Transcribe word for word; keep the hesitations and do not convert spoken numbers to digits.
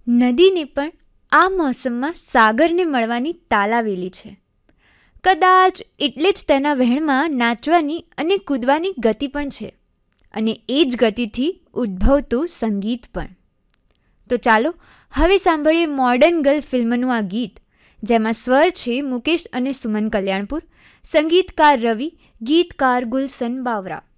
નદીને પણ આ મોસમમાં સાગરને મળવાની તાલાવેલી છે. કદાચ એટલે જ તેના વહેણમાં નાચવાની અને કૂદવાની ગતિ પણ છે, અને એ જ ગતિથી ઉદ્ભવતું સંગીત પણ. તો ચાલો હવે સાંભળીએ મોડર્ન ગર્લ ફિલ્મનું આ ગીત, જેમાં સ્વર છે મુકેશ અને સુમન કલ્યાણપુર, સંગીતકાર રવિ, ગીતકાર ગુલશન બાવરા.